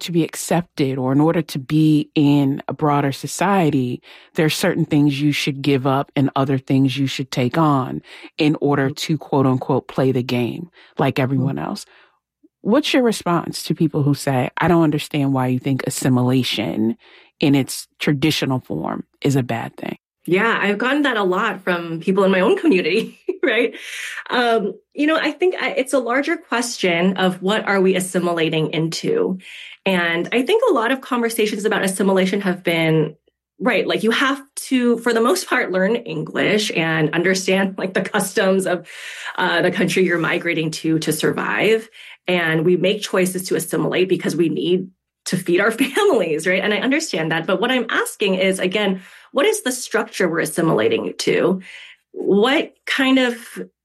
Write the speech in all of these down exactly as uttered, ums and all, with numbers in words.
to be accepted or in order to be in a broader society, there are certain things you should give up and other things you should take on in order to, quote unquote, play the game like everyone else. What's your response to people who say, I don't understand why you think assimilation in its traditional form is a bad thing? Yeah, I've gotten that a lot from people in my own community, right? Um, you know, I think it's a larger question of what are we assimilating into? And I think a lot of conversations about assimilation have been, right, like you have to, for the most part, learn English and understand like the customs of uh, the country you're migrating to to survive. And we make choices to assimilate because we need to feed our families, right? And I understand that. But what I'm asking is, again, what is the structure we're assimilating to? What kind of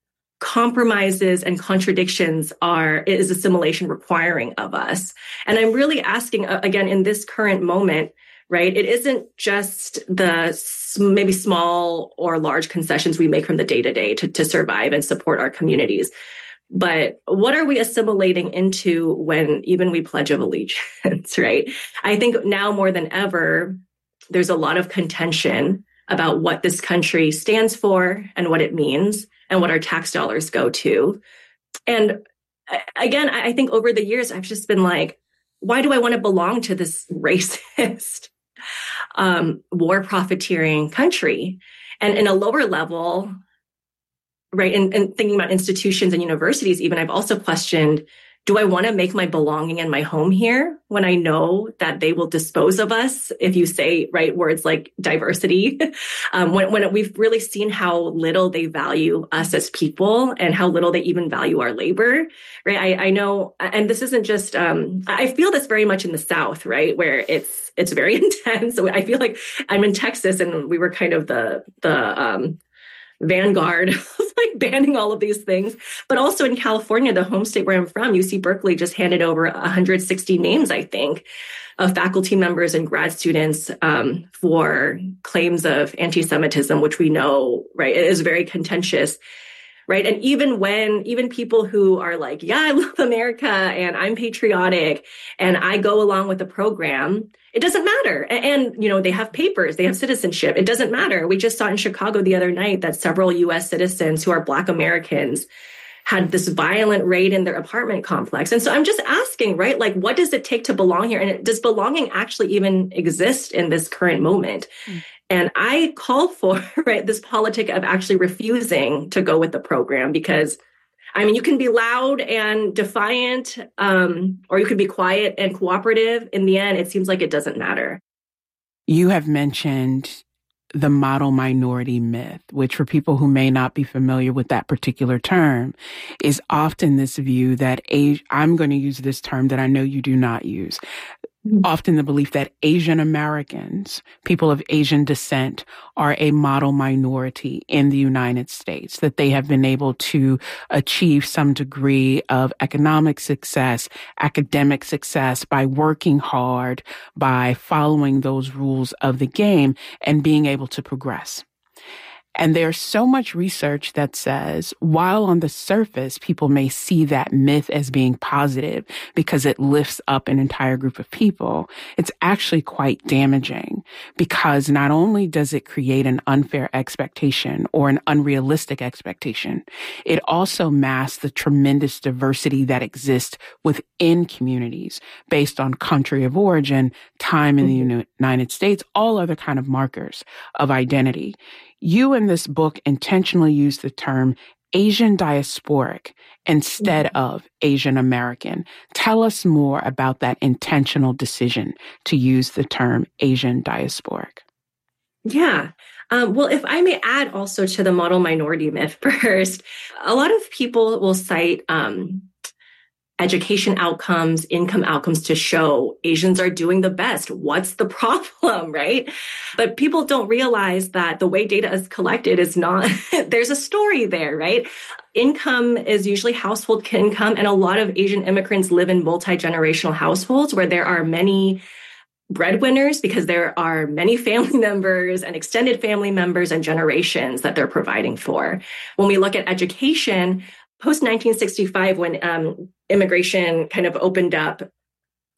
compromises and contradictions are is assimilation requiring of us? And I'm really asking, again, in this current moment, right? It isn't just the maybe small or large concessions we make from the day-to-day to, to survive and support our communities. But what are we assimilating into when even we pledge of allegiance, right? I think now more than ever, there's a lot of contention about what this country stands for and what it means and what our tax dollars go to. And again, I think over the years, I've just been like, why do I want to belong to this racist, um, war profiteering country? And in a lower level, right, and, and thinking about institutions and universities, even, I've also questioned, do I want to make my belonging and my home here when I know that they will dispose of us if you say, right, words like diversity? um, when, when we've really seen how little they value us as people and how little they even value our labor, right? I, I know, and this isn't just, um, I feel this very much in the South, right, where it's it's very intense. So I feel like I'm in Texas and we were kind of the, the, um, vanguard of like banning all of these things. But also in California, the home state where I'm from, U C Berkeley just handed over one hundred sixty names, I think, of faculty members and grad students um, for claims of anti-Semitism, which we know, right, is very contentious. Right. And even when even people who are like, yeah, I love America and I'm patriotic and I go along with the program, it doesn't matter. And, and, you know, they have papers, they have citizenship. It doesn't matter. We just saw in Chicago the other night that several U S citizens who are Black Americans had this violent raid in their apartment complex. And so I'm just asking, right, like, what does it take to belong here? And does belonging actually even exist in this current moment? Mm. And I call for, right, this politic of actually refusing to go with the program because, I mean, you can be loud and defiant, um, or you can be quiet and cooperative. In the end, it seems like it doesn't matter. You have mentioned the model minority myth, which for people who may not be familiar with that particular term, is often this view that, age, I'm going to use this term that I know you do not use, often the belief that Asian Americans, people of Asian descent, are a model minority in the United States, that they have been able to achieve some degree of economic success, academic success by working hard, by following those rules of the game and being able to progress. And there's so much research that says, while on the surface, people may see that myth as being positive because it lifts up an entire group of people, it's actually quite damaging because not only does it create an unfair expectation or an unrealistic expectation, it also masks the tremendous diversity that exists within communities based on country of origin, time in the United States, all other kind of markers of identity. You in this book intentionally use the term Asian diasporic instead mm-hmm. of Asian American. Tell us more about that intentional decision to use the term Asian diasporic. Yeah. Um, well, if I may add also to the model minority myth first, a lot of people will cite um, education outcomes, income outcomes to show Asians are doing the best. What's the problem, right? But people don't realize that the way data is collected is not, there's a story there, right? Income is usually household income, and a lot of Asian immigrants live in multi-generational households where there are many breadwinners because there are many family members and extended family members and generations that they're providing for. When we look at education, post nineteen sixty-five, when um, immigration kind of opened up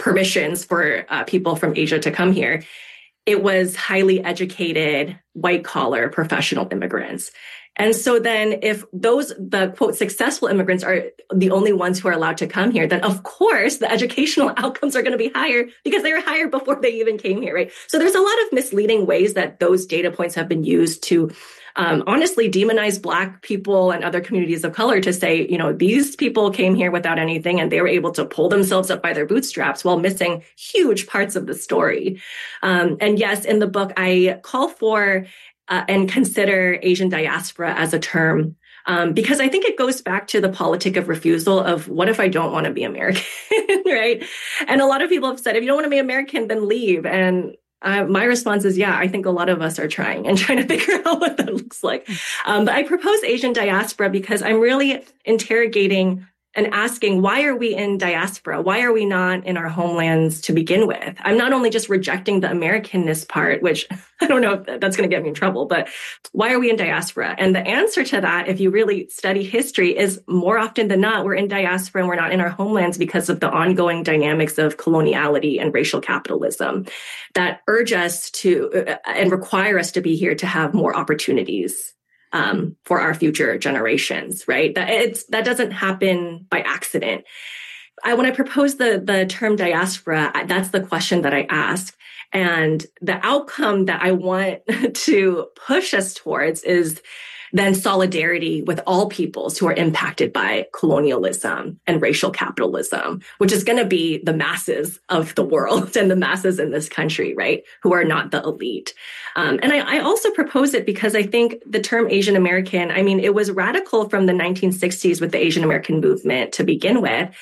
permissions for uh, people from Asia to come here. It was highly educated, white collar, professional immigrants. And so then if those, the quote, successful immigrants are the only ones who are allowed to come here, then of course the educational outcomes are going to be higher because they were higher before they even came here, right? So there's a lot of misleading ways that those data points have been used to um, honestly demonize Black people and other communities of color to say, you know, these people came here without anything and they were able to pull themselves up by their bootstraps while missing huge parts of the story. Um, and yes, in the book, I call for Uh, and consider Asian diaspora as a term, um, because I think it goes back to the politic of refusal of what if I don't want to be American, right? And a lot of people have said, if you don't want to be American, then leave. And uh, my response is, yeah, I think a lot of us are trying and trying to figure out what that looks like. Um, but I propose Asian diaspora because I'm really interrogating and asking, why are we in diaspora? Why are we not in our homelands to begin with? I'm not only just rejecting the Americanness part, which I don't know if that's going to get me in trouble, but why are we in diaspora? And the answer to that, if you really study history, is more often than not, we're in diaspora and we're not in our homelands because of the ongoing dynamics of coloniality and racial capitalism that urge us to uh, and require us to be here to have more opportunities Um, for our future generations, right? That it's that doesn't happen by accident. I, when I propose the the term diaspora, I, that's the question that I ask, and the outcome that I want to push us towards is then solidarity with all peoples who are impacted by colonialism and racial capitalism, which is going to be the masses of the world and the masses in this country, right, who are not the elite. Um, and I, I also propose it because I think the term Asian American, I mean, it was radical from the nineteen sixties with the Asian American movement to begin with.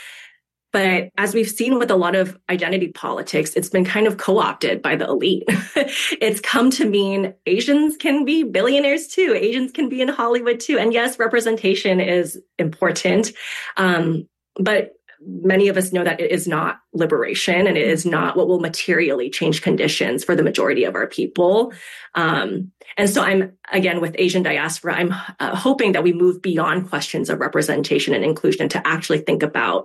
But as we've seen with a lot of identity politics, it's been kind of co-opted by the elite. It's come to mean Asians can be billionaires too. Asians can be in Hollywood too. And yes, representation is important. Um, but many of us know that it is not liberation and it is not what will materially change conditions for the majority of our people. Um, and so I'm, again, with Asian diaspora, I'm uh, hoping that we move beyond questions of representation and inclusion to actually think about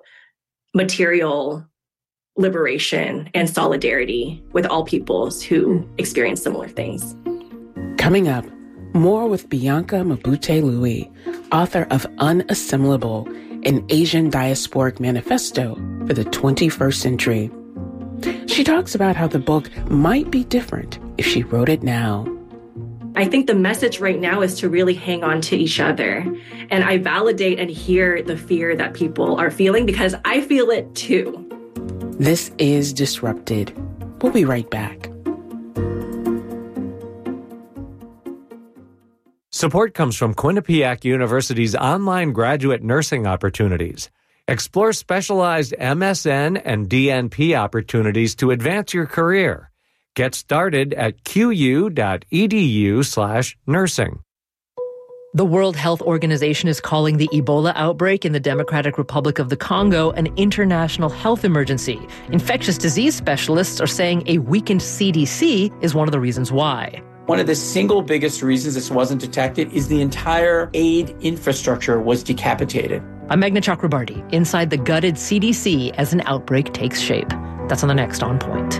material liberation and solidarity with all peoples who experience similar things. Coming up, more with Bianca Mabute-Lui, author of Unassimilable, an Asian Diasporic Manifesto for the twenty-first century. She talks about how the book might be different if she wrote it now. I think the message right now is to really hang on to each other. And I validate and hear the fear that people are feeling because I feel it too. This is Disrupted. We'll be right back. Support comes from Quinnipiac University's online graduate nursing opportunities. Explore specialized M S N and D N P opportunities to advance your career. Get started at qu.edu slash nursing. The World Health Organization is calling the Ebola outbreak in the Democratic Republic of the Congo an international health emergency. Infectious disease specialists are saying a weakened C D C is one of the reasons why. One of the single biggest reasons this wasn't detected is the entire aid infrastructure was decapitated. I'm Meghna Chakrabarti, inside the gutted C D C as an outbreak takes shape. That's on the next On Point.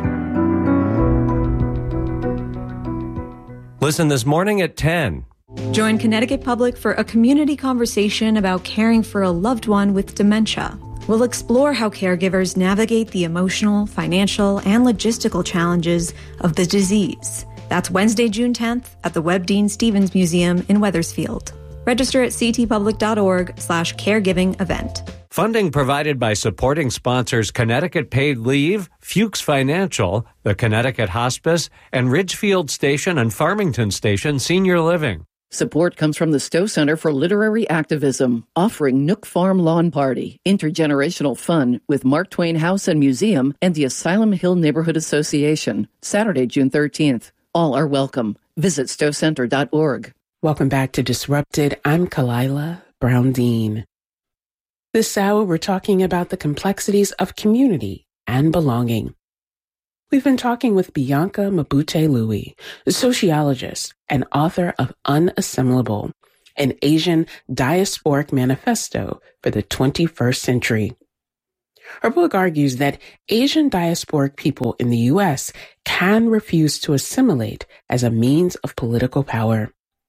Listen this morning at ten. Join Connecticut Public for a community conversation about caring for a loved one with dementia. We'll explore how caregivers navigate the emotional, financial, and logistical challenges of the disease. That's Wednesday, June tenth at the Webb Dean Stevens Museum in Wethersfield. Register at ctpublic.org slash caregiving event. Funding provided by supporting sponsors Connecticut Paid Leave, Fuchs Financial, the Connecticut Hospice, and Ridgefield Station and Farmington Station Senior Living. Support comes from the Stowe Center for Literary Activism, offering Nook Farm Lawn Party, intergenerational fun with Mark Twain House and Museum and the Asylum Hill Neighborhood Association, Saturday, June thirteenth. All are welcome. Visit stowe center dot org. Welcome back to Disrupted. I'm Kalila Brown-Dean. This hour, we're talking about the complexities of community and belonging. We've been talking with Bianca Mabute-Lui, a sociologist and author of Unassimilable, an Asian Diasporic Manifesto for the twenty-first century. Her book argues that Asian diasporic people in the U S can refuse to assimilate as a means of political power.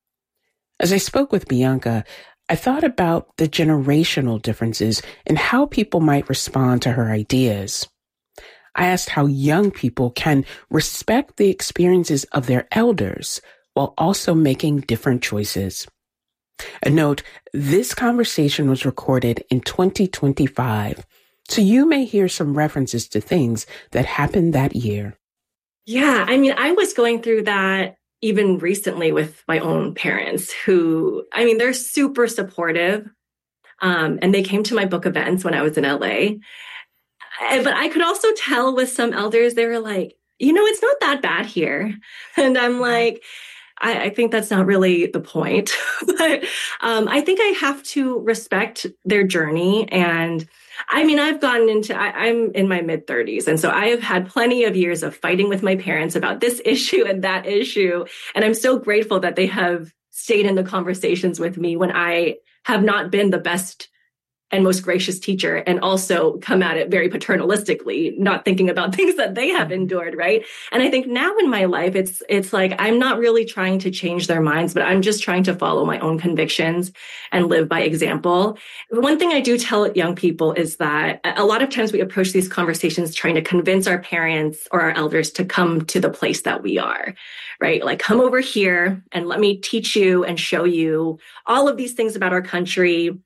As I spoke with Bianca, I thought about the generational differences in how people might respond to her ideas. I asked how young people can respect the experiences of their elders while also making different choices. A note, this conversation was recorded in twenty twenty-five, so you may hear some references to things that happened that year. Yeah, I mean, I was going through that even recently with my own parents who, I mean, they're super supportive. Um, and they came to my book events when I was in L A. But I could also tell with some elders, they were like, you know, it's not that bad here. And I'm like, I, I think that's not really the point. But um, I think I have to respect their journey. And I mean, I've gotten into, I, I'm in my mid thirties. And so I have had plenty of years of fighting with my parents about this issue and that issue. And I'm so grateful that they have stayed in the conversations with me when I have not been the best and most gracious teacher, and also come at it very paternalistically, not thinking about things that they have endured, right? And I think now in my life, it's it's like I'm not really trying to change their minds, but I'm just trying to follow my own convictions and live by example. One thing I do tell young people is that a lot of times we approach these conversations trying to convince our parents or our elders to come to the place that we are, right? Like, come over here and let me teach you and show you all of these things about our country.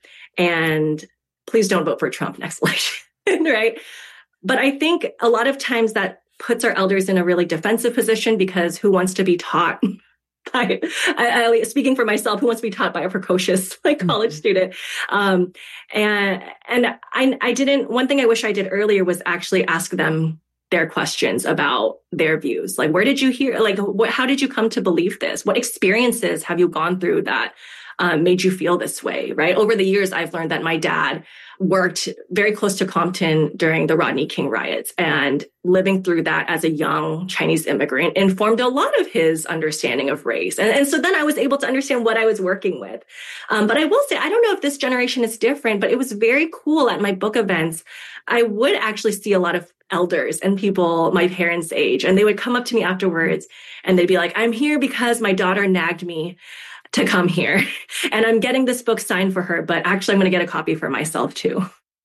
And please don't vote for Trump next election, right? But I think a lot of times that puts our elders in a really defensive position, because who wants to be taught by, I, I, speaking for myself, who wants to be taught by a precocious like college mm-hmm. student? Um, and and I, I didn't, one thing I wish I did earlier was actually ask them their questions about their views. Like, where did you hear, like, what, how did you come to believe this? What experiences have you gone through that Um, made you feel this way, right? Over the years, I've learned that my dad worked very close to Compton during the Rodney King riots, and living through that as a young Chinese immigrant informed a lot of his understanding of race. And, and so then I was able to understand what I was working with. Um, but I will say, I don't know if this generation is different, but it was very cool at my book events. I would actually see a lot of elders and people my parents' age, and they would come up to me afterwards and they'd be like, I'm here because my daughter nagged me to come here. And I'm getting this book signed for her, but actually I'm going to get a copy for myself too.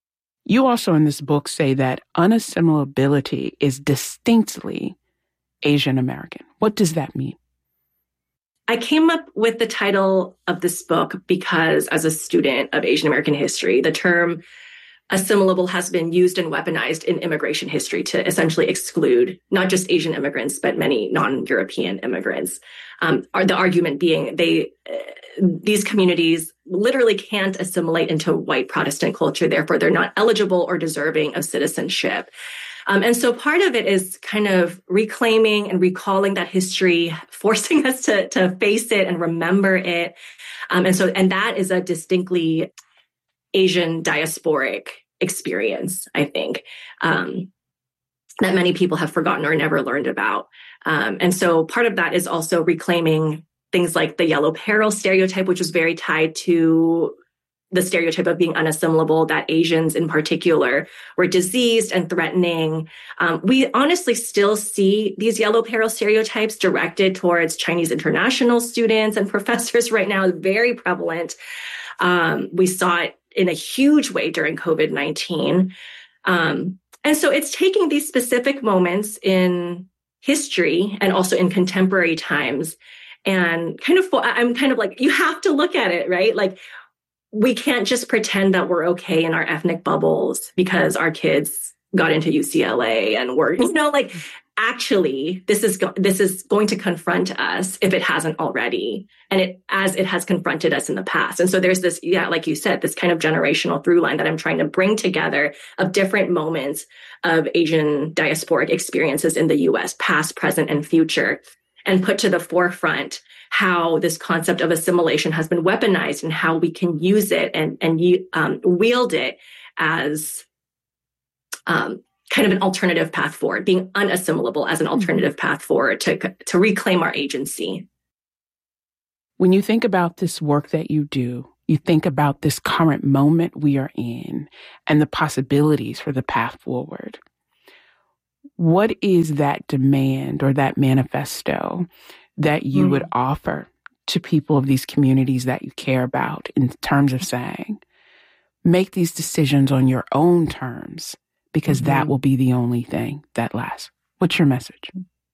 You also in this book say that unassimilability is distinctly Asian American. What does that mean? I came up with the title of this book because as a student of Asian American history, the term assimilable has been used and weaponized in immigration history to essentially exclude not just Asian immigrants, but many non-European immigrants. Um, are the argument being they, uh, these communities literally can't assimilate into white Protestant culture. Therefore, they're not eligible or deserving of citizenship. Um, and so part of it is kind of reclaiming and recalling that history, forcing us to, to face it and remember it. Um, and so, and that is a distinctly Asian diasporic experience, I think, um, that many people have forgotten or never learned about. Um, and so part of that is also reclaiming things like the yellow peril stereotype, which was very tied to the stereotype of being unassimilable, that Asians in particular were diseased and threatening. Um, we honestly still see these yellow peril stereotypes directed towards Chinese international students and professors right now, very prevalent. Um, we saw it in a huge way during COVID nineteen. Um, and so it's taking these specific moments in history and also in contemporary times and kind of, I'm kind of like, you have to look at it, right? Like, we can't just pretend that we're okay in our ethnic bubbles because our kids got into U C L A and we're, you know, like, actually, this is go- this is going to confront us if it hasn't already, and it as it has confronted us in the past. And so there's this, yeah, like you said, this kind of generational through line that I'm trying to bring together of different moments of Asian diasporic experiences in the U S, past, present, and future, and put to the forefront how this concept of assimilation has been weaponized and how we can use it and and um, wield it as um, kind of an alternative path forward, being unassimilable as an alternative path forward to, to reclaim our agency. When you think about this work that you do you think about this current moment we are in and the possibilities for the path forward. What is that demand or that manifesto that you mm. would offer to people of these communities that you care about in terms of saying, make these decisions on your own terms, because mm-hmm. that will be the only thing that lasts? What's your message?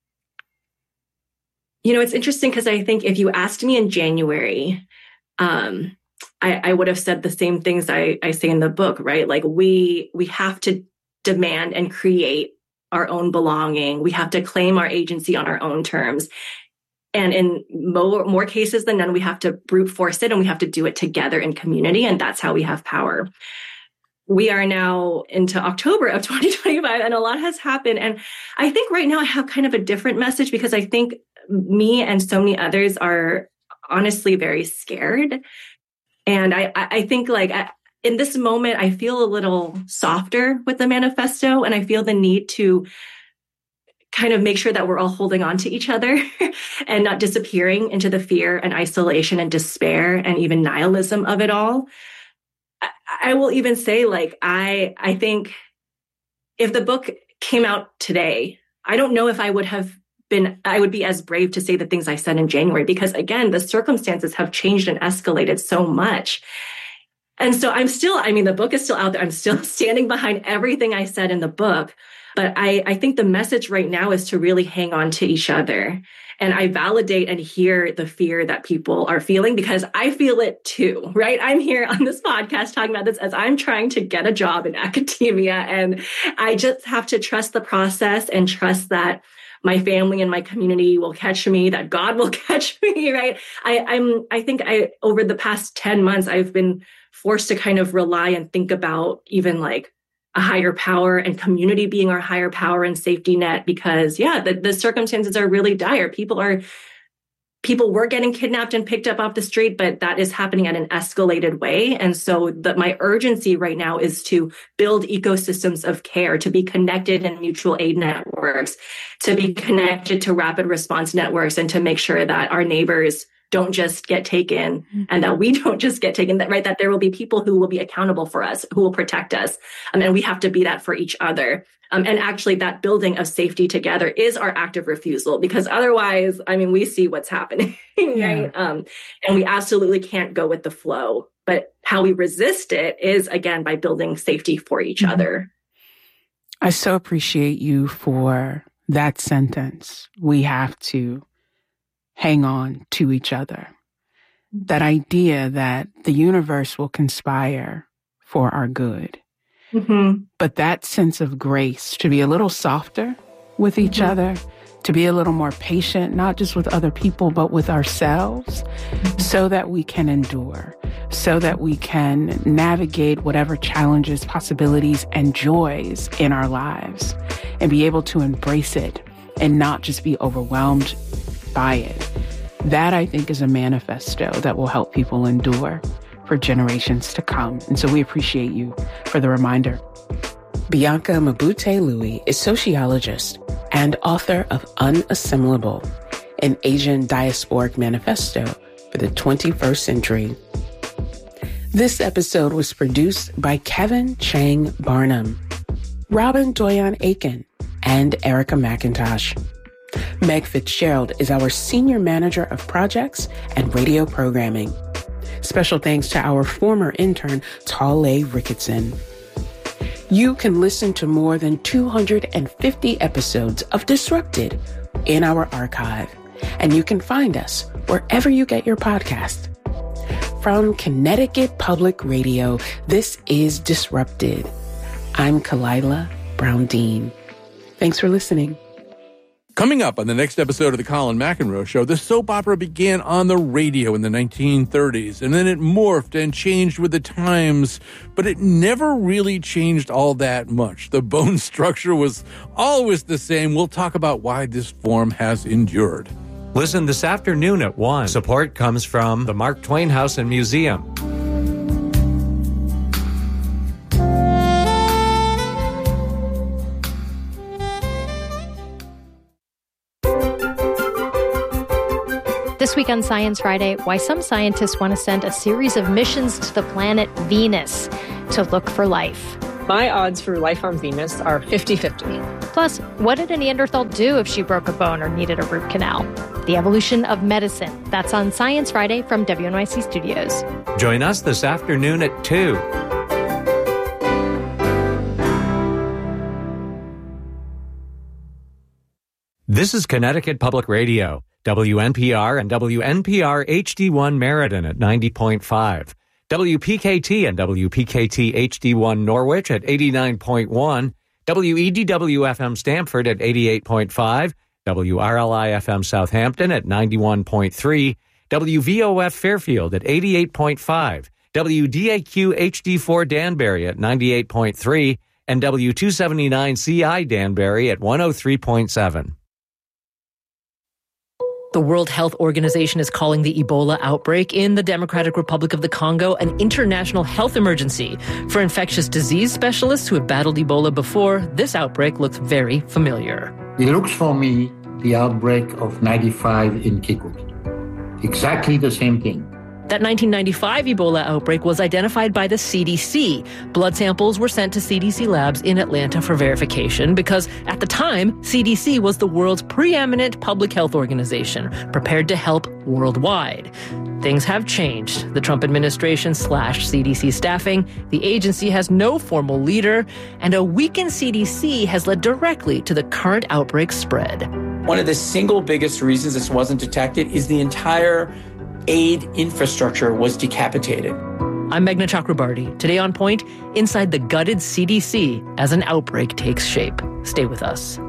You know, it's interesting because I think if you asked me in January, um, I, I would have said the same things I, I say in the book, right? Like we we have to demand and create our own belonging. We have to claim our agency on our own terms. And in more, more cases than none, we have to brute force it, and we have to do it together in community. And that's how we have power. We are now into October of twenty twenty-five, and a lot has happened. And I think right now I have kind of a different message, because I think me and so many others are honestly very scared. And I, I think like in this moment, I feel a little softer with the manifesto, and I feel the need to kind of make sure that we're all holding on to each other and not disappearing into the fear and isolation and despair and even nihilism of it all. I, I will even say, like, I, I think if the book came out today, I don't know if I would have been, I would be as brave to say the things I said in January, because again, the circumstances have changed and escalated so much. And so I'm still, I mean, the book is still out there. I'm still standing behind everything I said in the book. But I, I think the message right now is to really hang on to each other. And I validate and hear the fear that people are feeling, because I feel it too, right? I'm here on this podcast talking about this as I'm trying to get a job in academia. And I just have to trust the process and trust that my family and my community will catch me, that God will catch me, right? I, I'm, I think I, over the past ten months, I've been forced to kind of rely and think about even like a higher power and community being our higher power and safety net, because yeah, the, the circumstances are really dire. People are, people were getting kidnapped and picked up off the street, but that is happening at an escalated way. And so the, my urgency right now is to build ecosystems of care, to be connected in mutual aid networks, to be connected to rapid response networks, and to make sure that our neighbors don't just get taken, and that we don't just get taken, that, right? That there will be people who will be accountable for us, who will protect us. Um, and we have to be that for each other. Um, and actually that building of safety together is our act of refusal, because otherwise, I mean, we see what's happening, yeah. right? Um, and we absolutely can't go with the flow. But how we resist it is, again, by building safety for each mm-hmm. other. I so appreciate you for that sentence. We have to hang on to each other. That idea that the universe will conspire for our good. Mm-hmm. But that sense of grace, to be a little softer with each mm-hmm. other, to be a little more patient, not just with other people, but with ourselves, mm-hmm. so that we can endure, so that we can navigate whatever challenges, possibilities, and joys in our lives, and be able to embrace it and not just be overwhelmed by it. That, I think, is a manifesto that will help people endure for generations to come. And so we appreciate you for the reminder. Bianca Mabute-Lui is sociologist and author of Unassimilable, an Asian diasporic manifesto for the twenty-first century. This episode was produced by Kevin Chang Barnum, Robin Doyon Aiken, and Erica McIntosh. Meg Fitzgerald is our Senior Manager of Projects and Radio Programming. Special thanks to our former intern, Tale Ricketson. You can listen to more than two hundred fifty episodes of Disrupted in our archive, and you can find us wherever you get your podcast. From Connecticut Public Radio, this is Disrupted. I'm Kalila Brown-Dean. Thanks for listening. Coming up on the next episode of The Colin McEnroe Show, the soap opera began on the radio in the nineteen thirties, and then it morphed and changed with the times, but it never really changed all that much. The bone structure was always the same. We'll talk about why this form has endured. Listen this afternoon at one. Support comes from the Mark Twain House and Museum. This week on Science Friday, why some scientists want to send a series of missions to the planet Venus to look for life. My odds for life on Venus are fifty-fifty. Plus, what did a Neanderthal do if she broke a bone or needed a root canal? The evolution of medicine. That's on Science Friday from W N Y C Studios. Join us this afternoon at two. This is Connecticut Public Radio, W N P R and W N P R H D one Meriden at ninety point five, W P K T and W P K T H D one Norwich at eighty-nine point one, W E D W F M Stamford at eighty-eight point five, W R L I F M Southampton at ninety-one point three, W V O F Fairfield at eighty-eight point five, W D A Q H D four Danbury at ninety-eight point three, and W two seventy-nine C I Danbury at one oh three point seven. The World Health Organization is calling the Ebola outbreak in the Democratic Republic of the Congo an international health emergency. For infectious disease specialists who have battled Ebola before, this outbreak looks very familiar. It looks for me the outbreak of ninety-five in Kikuti. Exactly the same thing. That nineteen ninety-five Ebola outbreak was identified by the C D C. Blood samples were sent to C D C labs in Atlanta for verification because at the time, C D C was the world's preeminent public health organization, prepared to help worldwide. Things have changed. The Trump administration slashed C D C staffing, the agency has no formal leader, and a weakened C D C has led directly to the current outbreak spread. One of the single biggest reasons this wasn't detected is the entire aid infrastructure was decapitated. I'm Meghna Chakrabarti. Today on Point, inside the gutted C D C as an outbreak takes shape. Stay with us.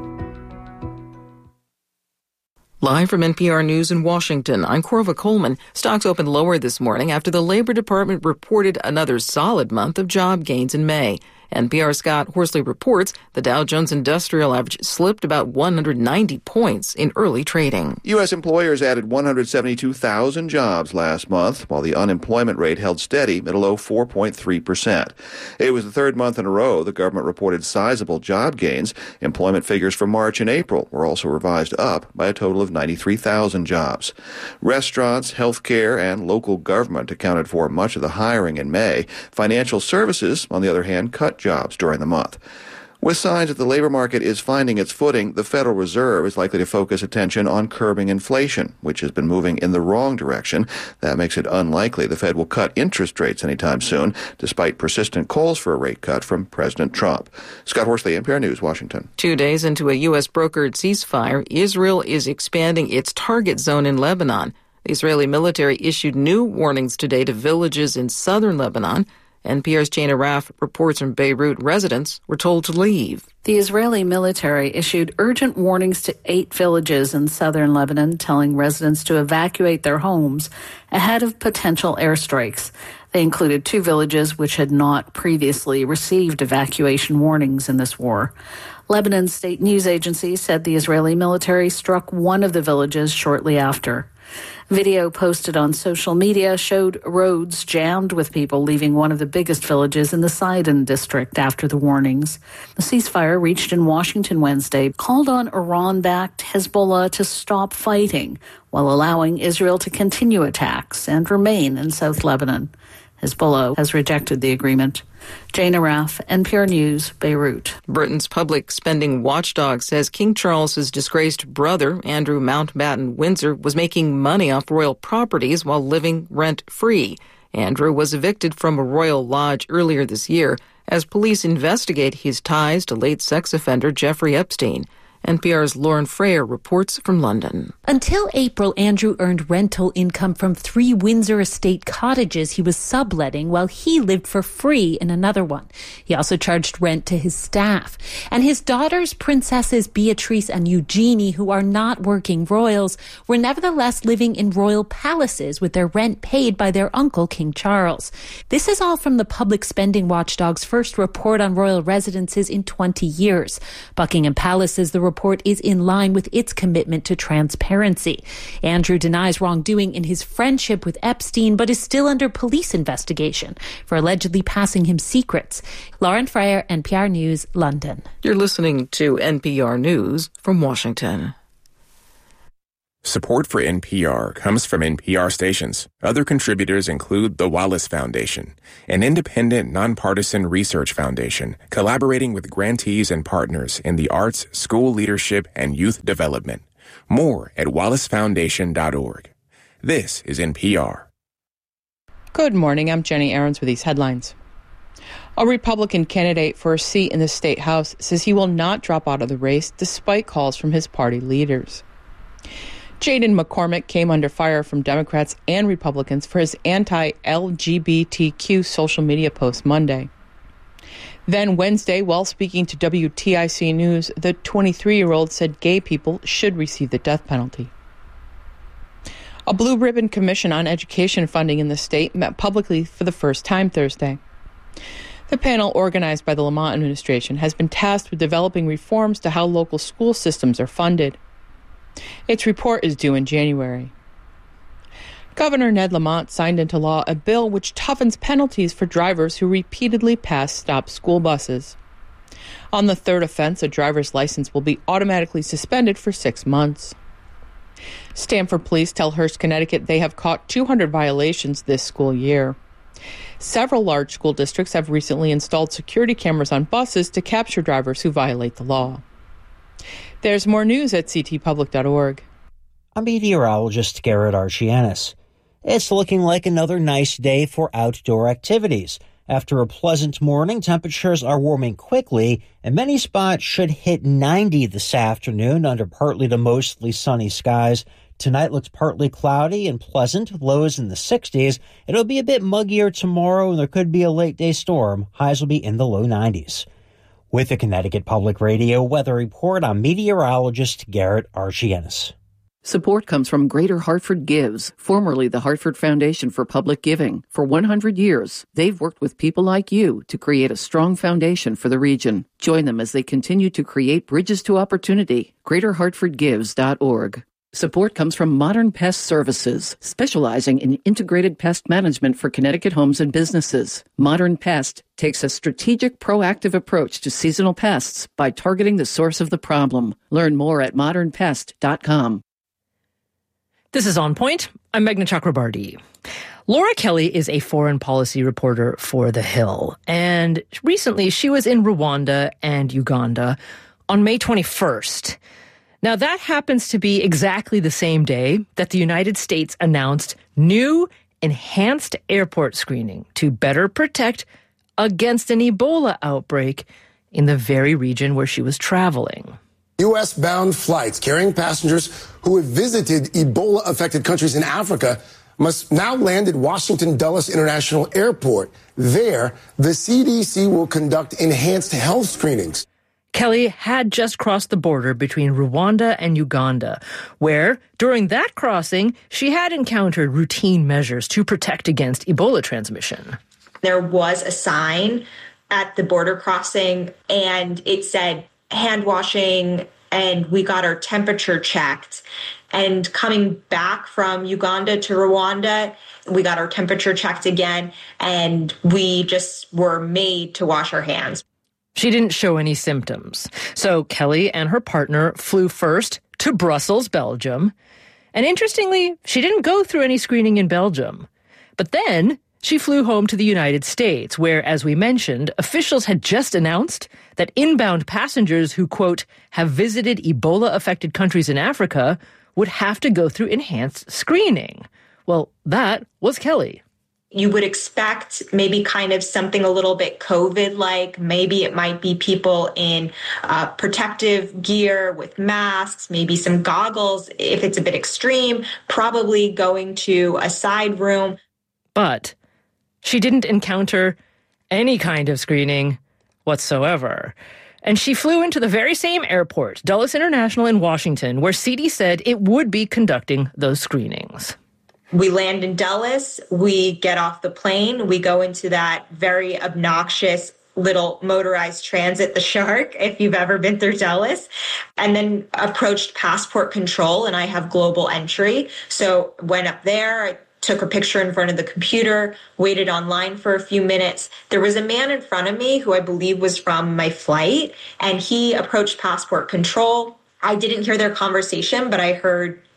Live from N P R News in Washington, I'm Corva Coleman. Stocks opened lower this morning after the Labor Department reported another solid month of job gains in May. N P R's Scott Horsley reports the Dow Jones Industrial Average slipped about one hundred ninety points in early trading. U S employers added one hundred seventy-two thousand jobs last month, while the unemployment rate held steady at a low four point three percent. It was the third month in a row the government reported sizable job gains. Employment figures for March and April were also revised up by a total of ninety-three thousand jobs. Restaurants, healthcare, and local government accounted for much of the hiring in May. Financial services, on the other hand, cut jobs during the month. With signs that the labor market is finding its footing, the Federal Reserve is likely to focus attention on curbing inflation, which has been moving in the wrong direction. That makes it unlikely the Fed will cut interest rates anytime soon, despite persistent calls for a rate cut from President Trump. Scott Horsley, N P R News, Washington. Two days into a U S brokered ceasefire, Israel is expanding its target zone in Lebanon. The Israeli military issued new warnings today to villages in southern Lebanon. N P R's Jana Raff reports from Beirut residents were told to leave. The Israeli military issued urgent warnings to eight villages in southern Lebanon, telling residents to evacuate their homes ahead of potential airstrikes. They included two villages which had not previously received evacuation warnings in this war. Lebanon's state news agency said the Israeli military struck one of the villages shortly after. Video posted on social media showed roads jammed with people leaving one of the biggest villages in the Sidon district after the warnings. The ceasefire reached in Washington Wednesday called on Iran-backed Hezbollah to stop fighting while allowing Israel to continue attacks and remain in South Lebanon. Hezbollah has rejected the agreement. Jana Raff, N P R News, Beirut. Britain's public spending watchdog says King Charles's disgraced brother, Andrew Mountbatten Windsor, was making money off royal properties while living rent-free. Andrew was evicted from a royal lodge earlier this year as police investigate his ties to late sex offender Jeffrey Epstein. N P R's Lauren Freyer reports from London. Until April, Andrew earned rental income from three Windsor estate cottages he was subletting while he lived for free in another one. He also charged rent to his staff. And his daughters, Princesses Beatrice and Eugenie, who are not working royals, were nevertheless living in royal palaces with their rent paid by their uncle, King Charles. This is all from the public spending watchdog's first report on royal residences in twenty years. Buckingham Palace says the report is in line with its commitment to transparency. Andrew denies wrongdoing in his friendship with Epstein, but is still under police investigation for allegedly passing him secrets. Lauren Freyer, N P R News, London. You're listening to N P R News from Washington. Support for N P R comes from N P R stations. Other contributors include the Wallace Foundation, an independent, nonpartisan research foundation collaborating with grantees and partners in the arts, school leadership, and youth development. More at wallace foundation dot org. This is N P R. Good morning. I'm Jenny Aarons with these headlines. A Republican candidate for a seat in the state house says he will not drop out of the race despite calls from his party leaders. Jaden McCormick came under fire from Democrats and Republicans for his anti-L G B T Q social media post Monday. Then Wednesday, while speaking to W T I C News, the twenty-three-year-old said gay people should receive the death penalty. A blue ribbon commission on education funding in the state met publicly for the first time Thursday. The panel, organized by the Lamont administration, has been tasked with developing reforms to how local school systems are funded. Its report is due in January. Governor Ned Lamont signed into law a bill which toughens penalties for drivers who repeatedly pass stopped school buses. On the third offense, a driver's license will be automatically suspended for six months. Stamford police tell Hearst, Connecticut they have caught two hundred violations this school year. Several large school districts have recently installed security cameras on buses to capture drivers who violate the law. There's more news at c t public dot org. I'm meteorologist Garrett Archianis. It's looking like another nice day for outdoor activities. After a pleasant morning, temperatures are warming quickly, and many spots should hit ninety this afternoon under partly to mostly sunny skies. Tonight looks partly cloudy and pleasant, with lows in the sixties. It'll be a bit muggier tomorrow, and there could be a late-day storm. Highs will be in the low nineties. With the Connecticut Public Radio Weather Report, I'm meteorologist Garrett Archianis. Support comes from Greater Hartford Gives, formerly the Hartford Foundation for Public Giving. For one hundred years, they've worked with people like you to create a strong foundation for the region. Join them as they continue to create bridges to opportunity. greater hartford gives dot org. Support comes from Modern Pest Services, specializing in integrated pest management for Connecticut homes and businesses. Modern Pest takes a strategic, proactive approach to seasonal pests by targeting the source of the problem. Learn more at modern pest dot com. This is On Point. I'm Meghna Chakrabarty. Laura Kelly is a foreign policy reporter for The Hill, and recently she was in Rwanda and Uganda on May twenty-first. Now, that happens to be exactly the same day that the United States announced new enhanced airport screening to better protect against an Ebola outbreak in the very region where she was traveling. U S-bound flights carrying passengers who have visited Ebola-affected countries in Africa must now land at Washington Dulles International Airport. There, the C D C will conduct enhanced health screenings. Kelly had just crossed the border between Rwanda and Uganda, where, during that crossing, she had encountered routine measures to protect against Ebola transmission. There was a sign at the border crossing, and it said hand washing, and we got our temperature checked. And coming back from Uganda to Rwanda, we got our temperature checked again, and we just were made to wash our hands. She didn't show any symptoms. So Kelly and her partner flew first to Brussels, Belgium. And interestingly, she didn't go through any screening in Belgium. But then she flew home to the United States, where, as we mentioned, officials had just announced that inbound passengers who, quote, have visited Ebola-affected countries in Africa would have to go through enhanced screening. Well, that was Kelly. You would expect maybe kind of something a little bit COVID-like. Maybe it might be people in uh, protective gear with masks, maybe some goggles. If it's a bit extreme, probably going to a side room. But she didn't encounter any kind of screening whatsoever. And she flew into the very same airport, Dulles International in Washington, where C D said it would be conducting those screenings. We land in Dulles, we get off the plane, we go into that very obnoxious little motorized transit, the Shark, if you've ever been through Dulles, and then approached passport control, and I have global entry. So went up there, I took a picture in front of the computer, waited online for a few minutes. There was a man in front of me who I believe was from my flight, and he approached passport control. I didn't hear their conversation, but I heard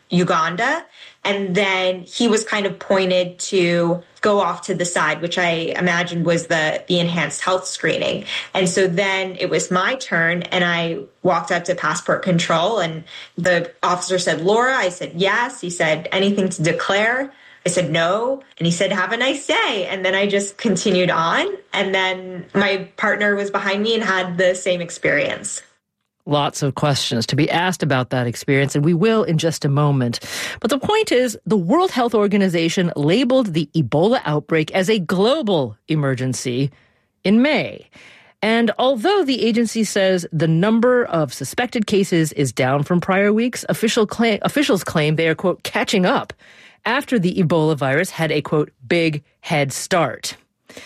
Uganda. And then he was kind of pointed to go off to the side, which I imagined was the, the enhanced health screening. And so then it was my turn, and I walked up to passport control, and the officer said, Laura. I said, yes. He said, anything to declare? I said, no. And he said, have a nice day. And then I just continued on. And then my partner was behind me and had the same experience. Lots of questions to be asked about that experience, and we will in just a moment. But the point is, the World Health Organization labeled the Ebola outbreak as a global emergency in May. And although the agency says the number of suspected cases is down from prior weeks, official claim, officials claim they are, quote, catching up after the Ebola virus had a, quote, big head start.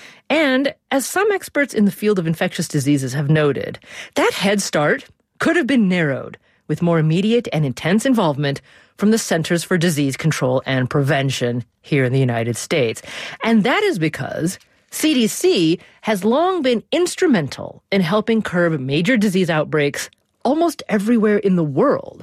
And as some experts in the field of infectious diseases have noted, that head start could have been narrowed with more immediate and intense involvement from the Centers for Disease Control and Prevention here in the United States. And that is because C D C has long been instrumental in helping curb major disease outbreaks almost everywhere in the world.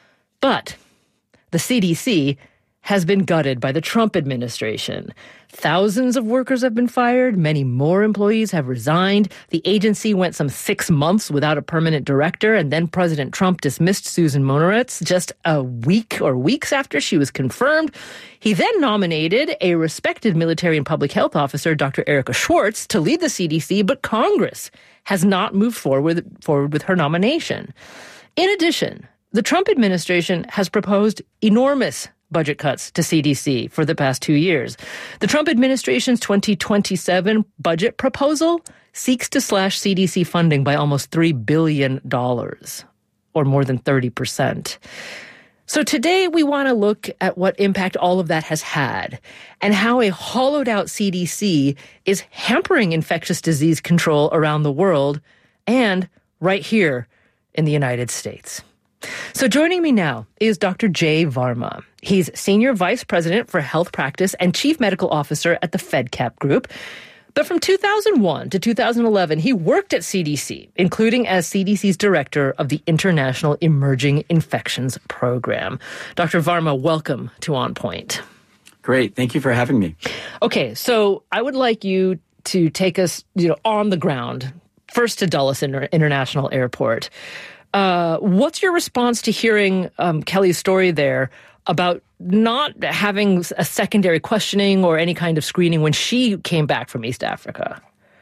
But the C D C has been gutted by the Trump administration. Thousands of workers have been fired. Many more employees have resigned. The agency went some six months without a permanent director, and then President Trump dismissed Susan Monoritz just a week or weeks after she was confirmed. He then nominated a respected military and public health officer, Doctor Erica Schwartz, to lead the C D C, but Congress has not moved forward, forward with her nomination. In addition, the Trump administration has proposed enormous budget cuts to C D C for the past two years. The Trump administration's twenty twenty-seven budget proposal seeks to slash C D C funding by almost three billion dollars, or more than thirty percent. So today we want to look at what impact all of that has had and how a hollowed out C D C is hampering infectious disease control around the world and right here in the United States. So joining me now is Doctor Jay Varma. He's Senior Vice President for Health Practice and Chief Medical Officer at the FedCap Group. But from two thousand one to two thousand eleven, he worked at C D C, including as C D C's Director of the International Emerging Infections Program. Doctor Varma, welcome to On Point. Great. Thank you for having me. Okay, so I would like you to take us, you know, on the ground, first to Dulles Inter- International Airport. Uh, what's your response to hearing um, Kelly's story there about not having a secondary questioning or any kind of screening when she came back from East Africa?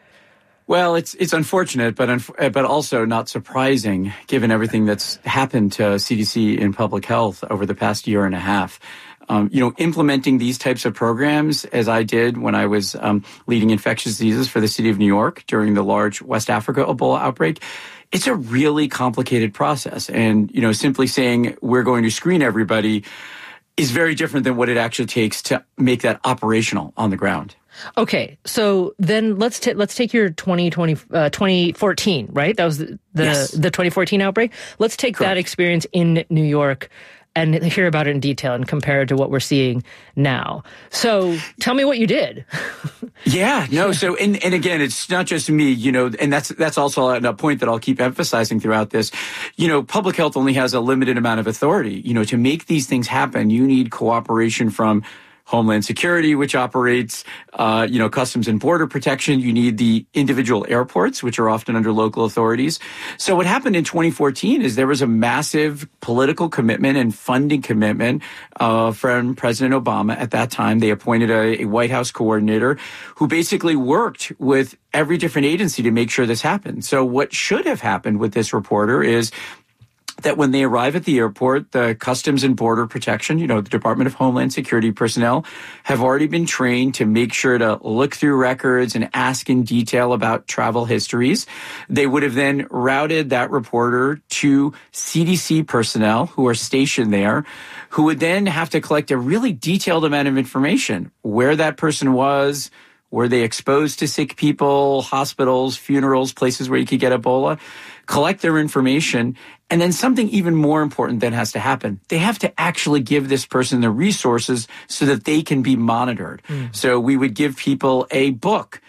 Well, it's it's unfortunate, but unf- but also not surprising, given everything that's happened to C D C in public health over the past year and a half. Um, you know, implementing these types of programs, as I did when I was um, leading infectious diseases for the city of New York during the large West Africa Ebola outbreak, it's a really complicated process. And, you know, simply saying we're going to screen everybody is very different than what it actually takes to make that operational on the ground. Okay, so then let's t- let's take your twenty twenty, uh, twenty fourteen, right? That was the the, yes. the twenty fourteen outbreak. Let's take Correct. That experience in New York and hear about it in detail and compare it to what we're seeing now. So tell me what you did. Yeah, no. So, and, and again, it's not just me, you know, and that's, that's also a point that I'll keep emphasizing throughout this. You know, public health only has a limited amount of authority. You know, to make these things happen, you need cooperation from Homeland Security, which operates, uh, you know, Customs and Border Protection. You need the individual airports, which are often under local authorities. So what happened in twenty fourteen is there was a massive political commitment and funding commitment uh, from President Obama at that time. They appointed a, a White House coordinator who basically worked with every different agency to make sure this happened. So what should have happened with this reporter is that when they arrive at the airport, the Customs and Border Protection, you know, the Department of Homeland Security personnel have already been trained to make sure to look through records and ask in detail about travel histories. They would have then routed that reporter to C D C personnel who are stationed there, who would then have to collect a really detailed amount of information, where that person was, were they exposed to sick people, hospitals, funerals, places where you could get Ebola, collect their information. And then something even more important then has to happen. They have to actually give this person the resources so that they can be monitored. Mm. So we would give people a book,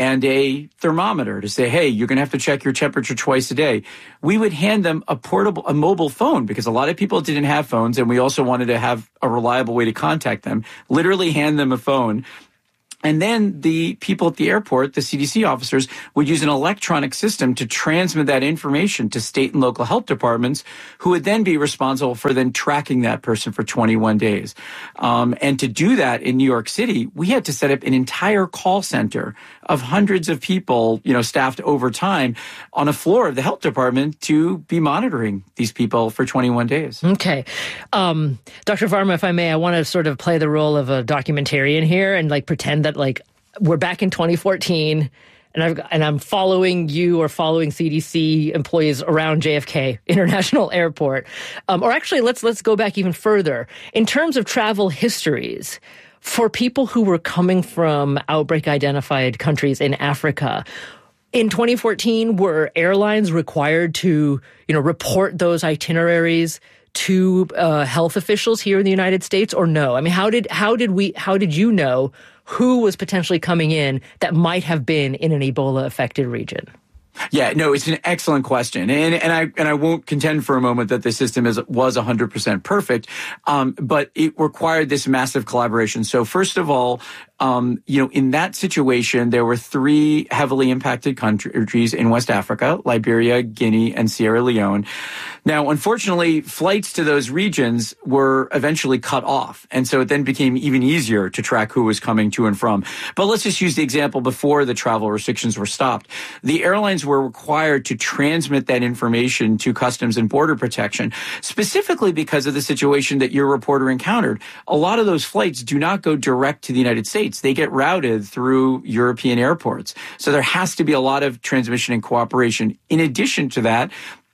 and a thermometer to say, hey, you're going to have to check your temperature twice a day. We would hand them a portable, a mobile phone, because a lot of people didn't have phones, and we also wanted to have a reliable way to contact them. Literally hand them a phone. And then the people at the airport, the C D C officers, would use an electronic system to transmit that information to state and local health departments, who would then be responsible for then tracking that person for twenty-one days. Um, and to do that in New York City, we had to set up an entire call center of hundreds of people, you know, staffed over time on a floor of the health department to be monitoring these people for twenty-one days. Okay. Um, Doctor Varma, if I may, I want to sort of play the role of a documentarian here and like pretend that like we're back in twenty fourteen and I've and I'm following you or following C D C employees around J F K International Airport. Um, or actually, let's let's go back even further. In terms of travel histories, for people who were coming from outbreak identified countries in Africa, in twenty fourteen, were airlines required to, you know, report those itineraries to uh, health officials here in the United States, or no? I mean, how did how did we how did you know who was potentially coming in that might have been in an Ebola affected region? Yeah, no, it's an excellent question. And and I and I won't contend for a moment that the system is was one hundred percent perfect, um, but it required this massive collaboration. So first of all, Um, you know, in that situation, there were three heavily impacted countries in West Africa: Liberia, Guinea, and Sierra Leone. Now, unfortunately, flights to those regions were eventually cut off. And so it then became even easier to track who was coming to and from. But let's just use the example before the travel restrictions were stopped. The airlines were required to transmit that information to Customs and Border Protection, specifically because of the situation that your reporter encountered. A lot of those flights do not go direct to the United States. They get routed through European airports. So there has to be a lot of transmission and cooperation. In addition to that,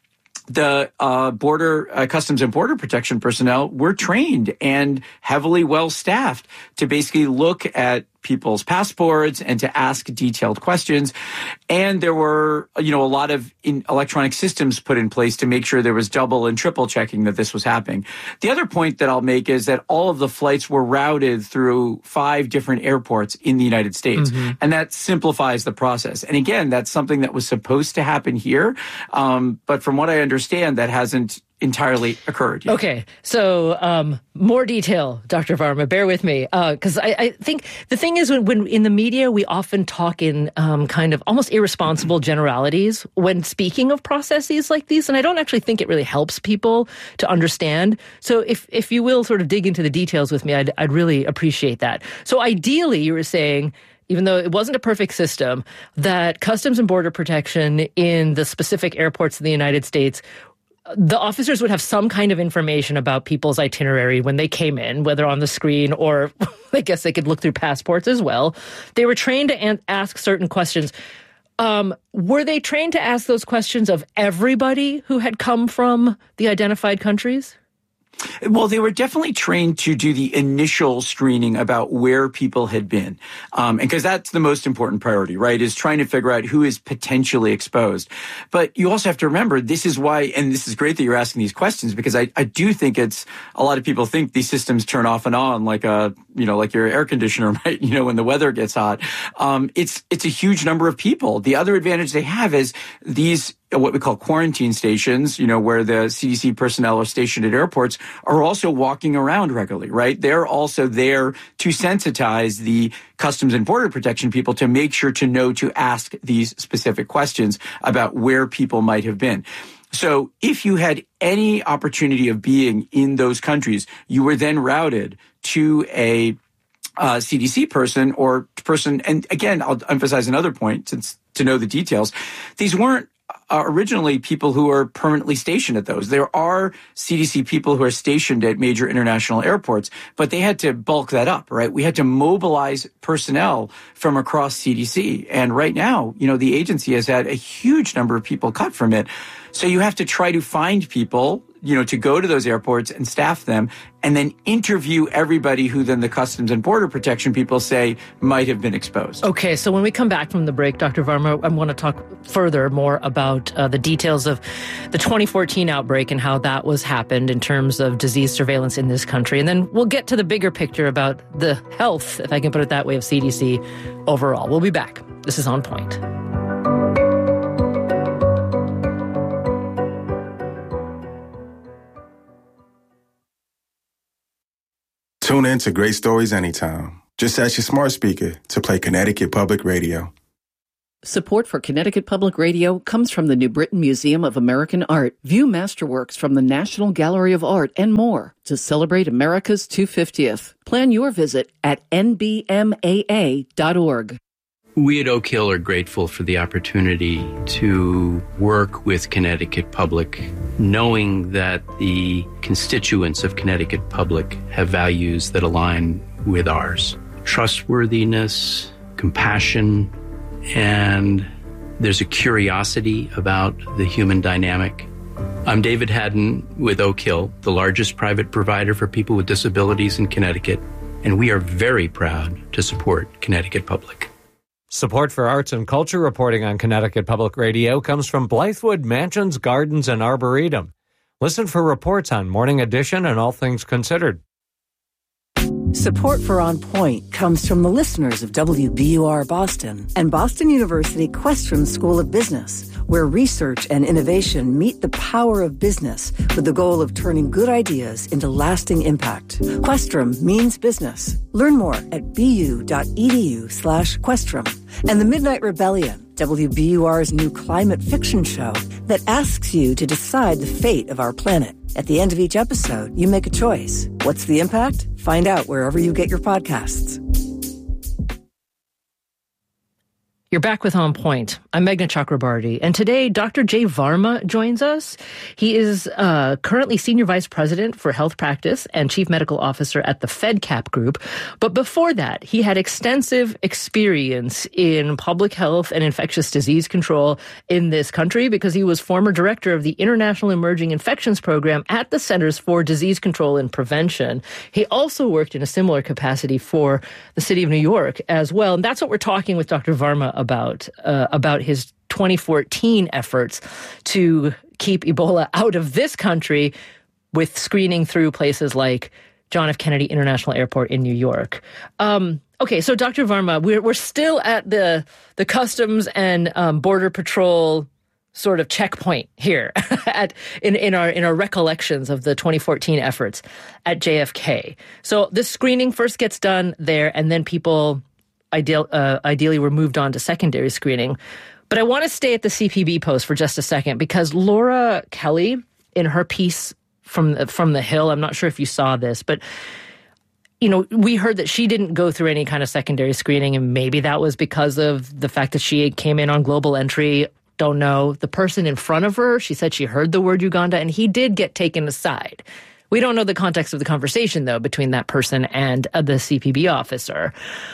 the uh, border uh, Customs and Border Protection personnel were trained and heavily well-staffed to basically look at people's passports and to ask detailed questions. And there were, you know, a lot of in electronic systems put in place to make sure there was double and triple checking that this was happening. The other point that I'll make is that all of the flights were routed through five different airports in the United States. Mm-hmm. And that simplifies the process. And again, that's something that was supposed to happen here. Um, but from what I understand, that hasn't entirely occurred yet. Okay, so um, more detail, Doctor Varma, bear with me, because uh, I, I think the thing is when, when in the media we often talk in um, kind of almost irresponsible generalities when speaking of processes like these, and I don't actually think it really helps people to understand. So if if you will sort of dig into the details with me, I'd, I'd really appreciate that. So ideally, you were saying, even though it wasn't a perfect system, that Customs and Border Protection in the specific airports in the United States, the officers would have some kind of information about people's itinerary when they came in, whether on the screen or I guess they could look through passports as well. They were trained to an- ask certain questions. Um, were they trained to ask those questions of everybody who had come from the identified countries? Well, they were definitely trained to do the initial screening about where people had been. Um, and because that's the most important priority, right, is trying to figure out who is potentially exposed. But you also have to remember, this is why, and this is great that you're asking these questions, because I, I do think it's, a lot of people think these systems turn off and on like a, you know, like your air conditioner, right? You know, when the weather gets hot. Um, it's, it's a huge number of people. The other advantage they have is these, what we call quarantine stations, you know, where the C D C personnel are stationed at airports, are also walking around regularly, right? They're also there to sensitize the Customs and Border Protection people to make sure to know to ask these specific questions about where people might have been. So if you had any opportunity of being in those countries, you were then routed to a uh, C D C person or person. And again, I'll emphasize another point, since to know the details. These weren't Uh, originally people who are permanently stationed at those. There are C D C people who are stationed at major international airports, but they had to bulk that up, right? We had to mobilize personnel from across C D C. And right now, you know, the agency has had a huge number of people cut from it. So you have to try to find people, you know, to go to those airports and staff them, and then interview everybody who then the Customs and Border Protection people say might have been exposed. Okay, so when we come back from the break, Doctor Varma, I want to talk further more about uh, the details of the twenty fourteen outbreak and how that was happened in terms of disease surveillance in this country. And then we'll get to the bigger picture about the health, if I can put it that way, of C D C overall. We'll be back. This is On Point. Tune in to Great Stories anytime. Just ask your smart speaker to play Connecticut Public Radio. Support for Connecticut Public Radio comes from the New Britain Museum of American Art. View masterworks from the National Gallery of Art and more to celebrate America's two hundred fiftieth. Plan your visit at N B M A A dot org. We at Oak Hill are grateful for the opportunity to work with Connecticut Public, knowing that the constituents of Connecticut Public have values that align with ours. Trustworthiness, compassion, and there's a curiosity about the human dynamic. I'm David Haddon with Oak Hill, the largest private provider for people with disabilities in Connecticut, and we are very proud to support Connecticut Public. Support for arts and culture reporting on Connecticut Public Radio comes from Blythewood Mansions, Gardens, and Arboretum. Listen for reports on Morning Edition and All Things Considered. Support for On Point comes from the listeners of W B U R Boston and Boston University Questrom School of Business, where research and innovation meet the power of business with the goal of turning good ideas into lasting impact. Questrom means business. Learn more at bu.edu slash Questrom. And The Midnight Rebellion, W B U R's new climate fiction show that asks you to decide the fate of our planet. At the end of each episode, you make a choice. What's the impact? Find out wherever you get your podcasts. You're back with On Point. I'm Meghna Chakrabarty, and today Doctor Jay Varma joins us. He is uh, currently Senior Vice President for Health Practice and Chief Medical Officer at the FedCap Group. But before that, he had extensive experience in public health and infectious disease control in this country because he was former director of the International Emerging Infections Program at the Centers for Disease Control and Prevention. He also worked in a similar capacity for the city of New York as well. And that's what we're talking with Doctor Varma about, uh, about his twenty fourteen efforts to keep Ebola out of this country with screening through places like John F. Kennedy International Airport in New York. Um, okay, so Doctor Varma, we're, we're still at the, the Customs and um, Border Patrol sort of checkpoint here at in, in our in our recollections of the twenty fourteen efforts at J F K. So this screening first gets done there, and then people ideal, uh, ideally were moved on to secondary screening. But I want to stay at the C P B post for just a second because Laura Kelly, in her piece from from the Hill, I'm not sure if you saw this, but you know, we heard that she didn't go through any kind of secondary screening, and maybe that was because of the fact that she came in on global entry. Don't know. The person in front of her, she said she heard the word Uganda, and he did get taken aside. We don't know the context of the conversation, though, between that person and uh, the C P B officer,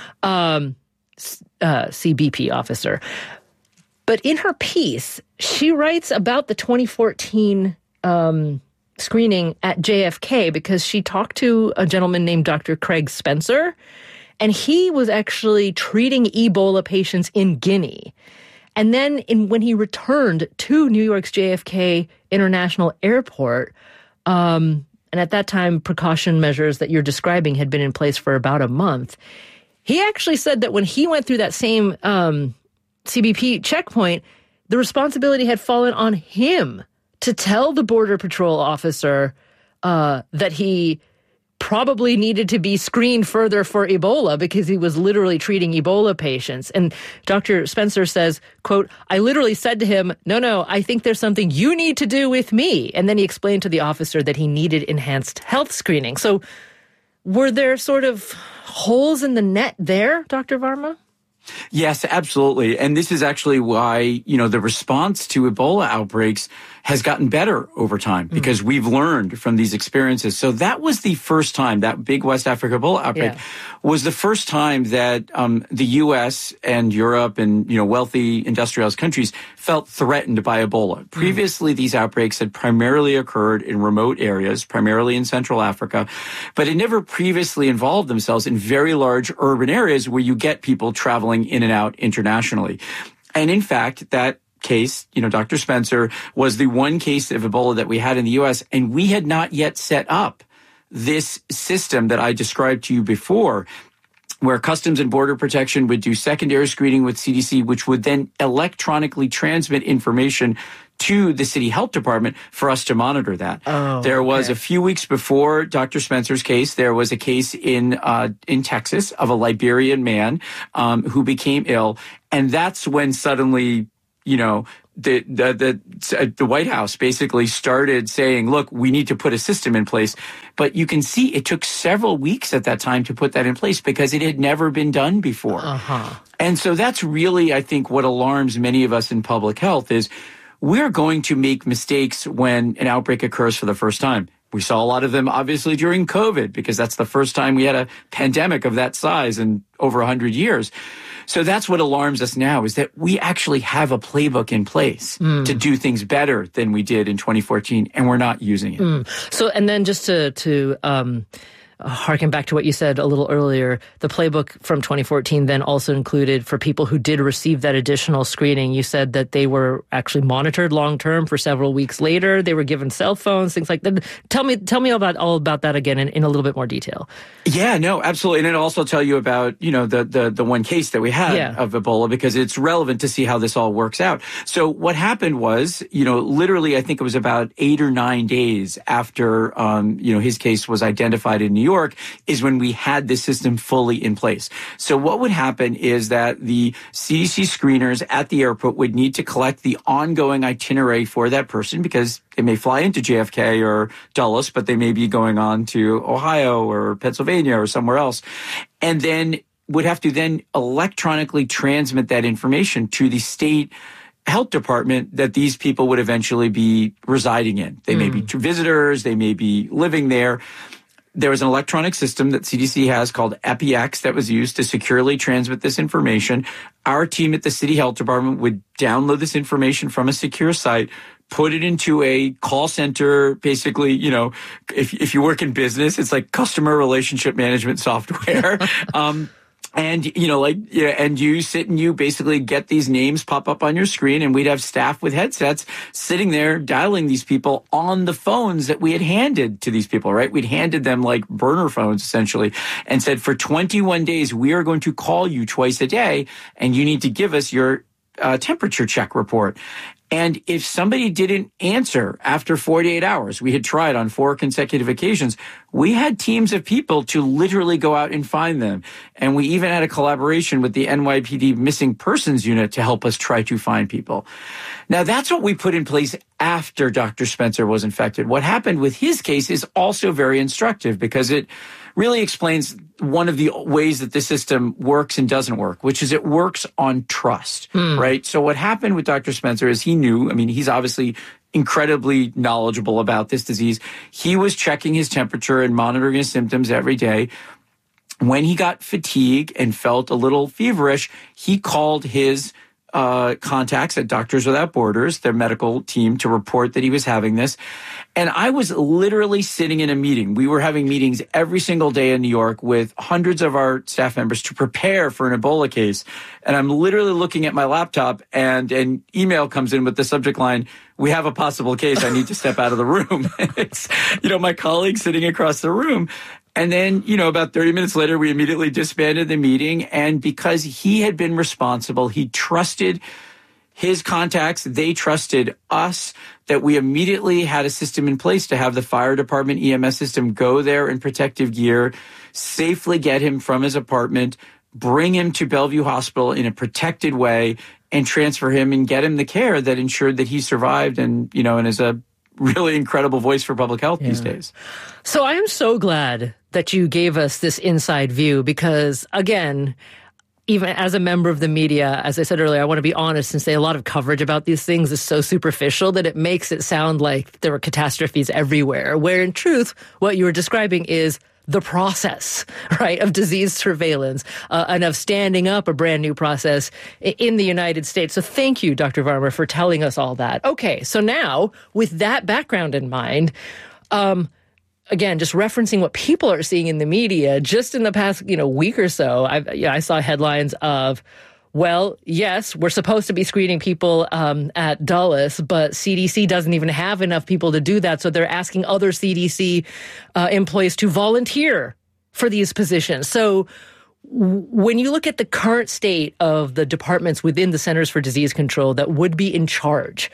um, uh, C B P officer. But in her piece, she writes about the twenty fourteen um, screening at J F K because she talked to a gentleman named Doctor Craig Spencer, and he was actually treating Ebola patients in Guinea. And then in, when he returned to New York's J F K International Airport, um, and at that time, precaution measures that you're describing had been in place for about a month, he actually said that when he went through that same um, C B P checkpoint, the responsibility had fallen on him to tell the Border Patrol officer uh, that he probably needed to be screened further for Ebola because he was literally treating Ebola patients. And Doctor Spencer says, quote, I literally said to him, no, no, I think there's something you need to do with me. And then he explained to the officer that he needed enhanced health screening. So were there sort of holes in the net there, Doctor Varma? Yes, absolutely. And this is actually why, you know, the response to Ebola outbreaks has gotten better over time because mm. we've learned from these experiences. So that was the first time, that big West Africa Ebola outbreak yeah. was the first time that um, the U S and Europe and, you know, wealthy industrialized countries felt threatened by Ebola. Mm. Previously, these outbreaks had primarily occurred in remote areas, primarily in Central Africa, but it never previously involved themselves in very large urban areas where you get people traveling in and out internationally. And in fact, that case, you know, Doctor Spencer was the one case of Ebola that we had in the U S, and we had not yet set up this system that I described to you before, where Customs and Border Protection would do secondary screening with C D C, which would then electronically transmit information to the city health department for us to monitor that. Oh, there was okay. a few weeks before Doctor Spencer's case, there was a case in uh, in Texas of a Liberian man um, who became ill. And that's when suddenly, you know, the, the, the, the White House basically started saying, look, we need to put a system in place. But you can see it took several weeks at that time to put that in place because it had never been done before. Uh-huh. And so that's really, I think, what alarms many of us in public health is we're going to make mistakes when an outbreak occurs for the first time. We saw a lot of them, obviously, during COVID, because that's the first time we had a pandemic of that size in over one hundred years. So that's what alarms us now, is that we actually have a playbook in place mm. to do things better than we did in twenty fourteen, and we're not using it. Mm. So, and then just to, to um, harken back to what you said a little earlier, the playbook from twenty fourteen then also included for people who did receive that additional screening. You said that they were actually monitored long term for several weeks later. They were given cell phones, things like that. Tell me, tell me about all about that again in, in a little bit more detail. Yeah, no, absolutely. And it'll also tell you about, you know, the the the one case that we had yeah. of Ebola, because it's relevant to see how this all works out. So what happened was, you know, literally, I think it was about eight or nine days after, um, you know, his case was identified in New York, is when we had this system fully in place. So what would happen is that the C D C screeners at the airport would need to collect the ongoing itinerary for that person, because they may fly into J F K or Dulles, but they may be going on to Ohio or Pennsylvania or somewhere else. And then would have to then electronically transmit that information to the state health department that these people would eventually be residing in. They mm. may be visitors, they may be living there. There was an electronic system that C D C has called EpiX that was used to securely transmit this information. Our team at the city health department would download this information from a secure site, put it into a call center. Basically, you know, if if you work in business, it's like customer relationship management software. um, And, you know, like, yeah, and you sit and you basically get these names pop up on your screen, and we'd have staff with headsets sitting there dialing these people on the phones that we had handed to these people, right? We'd handed them like burner phones essentially and said, for twenty-one days, we are going to call you twice a day and you need to give us your uh, temperature check report. And if somebody didn't answer after forty-eight hours, we had tried on four consecutive occasions, we had teams of people to literally go out and find them. And we even had a collaboration with the N Y P D Missing Persons Unit to help us try to find people. Now, that's what we put in place after Doctor Spencer was infected. What happened with his case is also very instructive, because it really explains one of the ways that the system works and doesn't work, which is it works on trust, mm. right? So what happened with Doctor Spencer is he knew, I mean, he's obviously incredibly knowledgeable about this disease. He was checking his temperature and monitoring his symptoms every day. When he got fatigue and felt a little feverish, he called his Uh, contacts at Doctors Without Borders, their medical team, to report that he was having this. And I was literally sitting in a meeting. We were having meetings every single day in New York with hundreds of our staff members to prepare for an Ebola case. And I'm literally looking at my laptop, and an email comes in with the subject line, "We have a possible case. I need to step out of the room." It's, you know, my colleague sitting across the room. And then, you know, about thirty minutes later, we immediately disbanded the meeting. And because he had been responsible, he trusted his contacts, they trusted us, that we immediately had a system in place to have the fire department E M S system go there in protective gear, safely get him from his apartment, bring him to Bellevue Hospital in a protected way, and transfer him and get him the care that ensured that he survived and, you know, and is a really incredible voice for public health yeah. these days. So I am so glad that you gave us this inside view, because, again, even as a member of the media, as I said earlier, I want to be honest and say a lot of coverage about these things is so superficial that it makes it sound like there were catastrophes everywhere, where in truth, what you were describing is the process, right, of disease surveillance uh, and of standing up a brand new process in the United States. So thank you, Doctor Varma, for telling us all that. Okay, so now, with that background in mind, um, again, just referencing what people are seeing in the media, just in the past, you know, week or so, I, yeah, I saw headlines of, well, yes, we're supposed to be screening people um, at Dulles, but C D C doesn't even have enough people to do that. So they're asking other C D C uh, employees to volunteer for these positions. So when you look at the current state of the departments within the Centers for Disease Control that would be in charge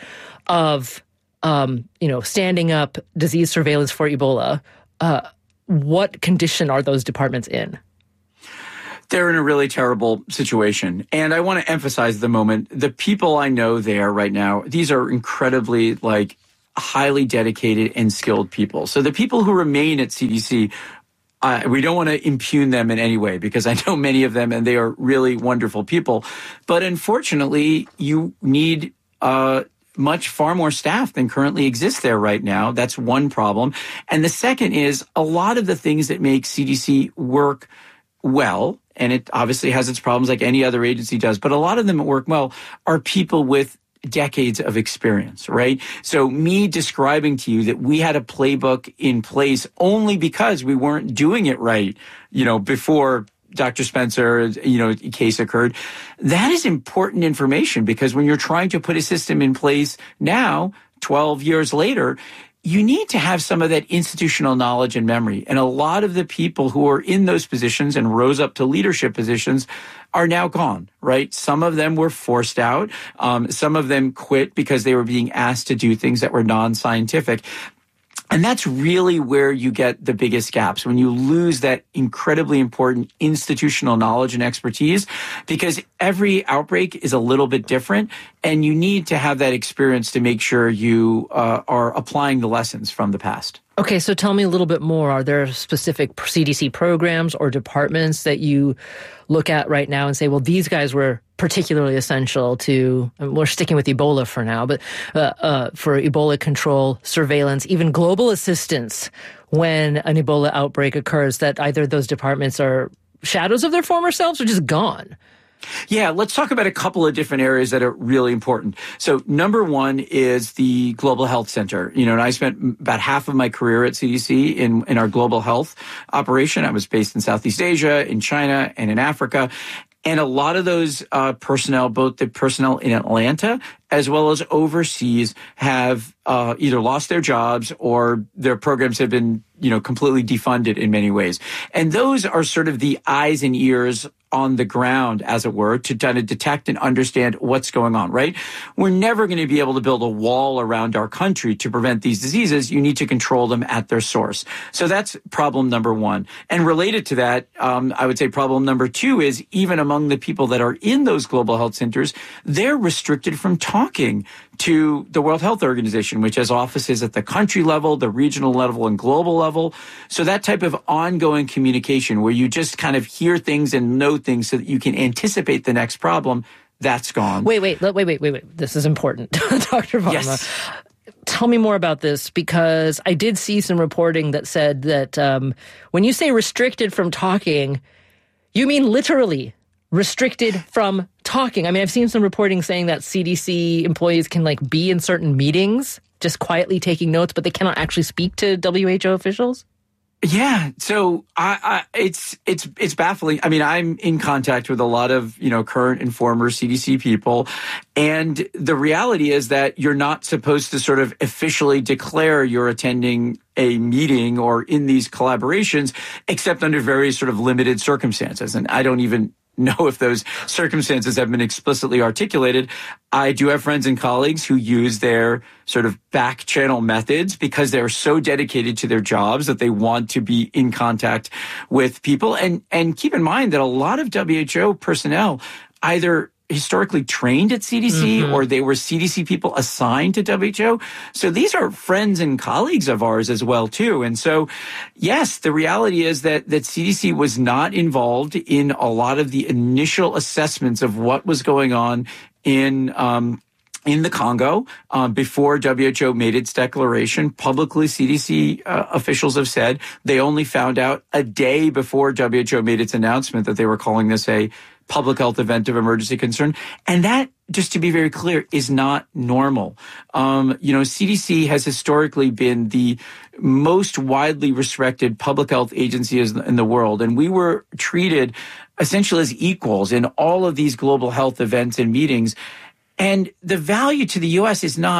of, um, you know, standing up disease surveillance for Ebola, uh, what condition are those departments in? They're in a really terrible situation. And I want to emphasize the moment, the people I know there right now, these are incredibly, like, highly dedicated and skilled people. So the people who remain at C D C, uh, we don't want to impugn them in any way, because I know many of them and they are really wonderful people. But unfortunately, you need uh, much far more staff than currently exists there right now. That's one problem. And the second is a lot of the things that make C D C work well, and it obviously has its problems like any other agency does, but a lot of them that work well are people with decades of experience, right? So me describing to you that we had a playbook in place only because we weren't doing it right, you know, before Doctor Spencer, you know, case occurred. That is important information, because when you're trying to put a system in place now, twelve years later, you need to have some of that institutional knowledge and memory. And a lot of the people who are in those positions and rose up to leadership positions are now gone, right? Some of them were forced out. Um, some of them quit because they were being asked to do things that were non-scientific. And that's really where you get the biggest gaps, when you lose that incredibly important institutional knowledge and expertise, because every outbreak is a little bit different, and you need to have that experience to make sure you uh, are applying the lessons from the past. Okay, so tell me a little bit more. Are there specific C D C programs or departments that you look at right now and say, well, these guys were particularly essential to, and we're sticking with Ebola for now, but uh, uh, for Ebola control, surveillance, even global assistance when an Ebola outbreak occurs, that either those departments are shadows of their former selves or just gone? Yeah, let's talk about a couple of different areas that are really important. So number one is the Global Health Center. You know, and I spent about half of my career at C D C in, in our global health operation. I was based in Southeast Asia, in China, and in Africa. And a lot of those uh, personnel, both the personnel in Atlanta as well as overseas, have uh, either lost their jobs or their programs have been, you know, completely defunded in many ways. And those are sort of the eyes and ears on the ground, as it were, to kind of detect and understand what's going on, right? We're never going to be able to build a wall around our country to prevent these diseases. You need to control them at their source. So that's problem number one. And related to that, um, I would say problem number two is even among the people that are in those global health centers, they're restricted from talking to the World Health Organization, which has offices at the country level, the regional level, and global level. So that type of ongoing communication where you just kind of hear things and know things so that you can anticipate the next problem, that's gone. Wait, wait, wait, wait, wait, wait. This is important, Doctor Varma. Yes. Tell me more about this, because I did see some reporting that said that um, when you say restricted from talking, you mean literally restricted from talking. I mean, I've seen some reporting saying that C D C employees can like be in certain meetings, just quietly taking notes, but they cannot actually speak to W H O officials. Yeah, so I, I, it's it's it's baffling. I mean, I'm in contact with a lot of, you know, current and former C D C people, and the reality is that you're not supposed to sort of officially declare you're attending a meeting or in these collaborations, except under very sort of limited circumstances. And I don't even know if those circumstances have been explicitly articulated. I do have friends and colleagues who use their sort of back channel methods because they're so dedicated to their jobs that they want to be in contact with people. And, and keep in mind that a lot of W H O personnel either historically trained at C D C mm-hmm. or they were C D C people assigned to W H O. So these are friends and colleagues of ours as well, too. And so, yes, the reality is that, that C D C was not involved in a lot of the initial assessments of what was going on in um in the Congo um, before W H O made its declaration. Publicly, C D C uh, officials have said they only found out a day before W H O made its announcement that they were calling this a public health event of emergency concern. And that, just to be very clear, is not normal. Um, you know, C D C has historically been the most widely respected public health agency in the world. And we were treated essentially as equals in all of these global health events and meetings. And the value to the U S is not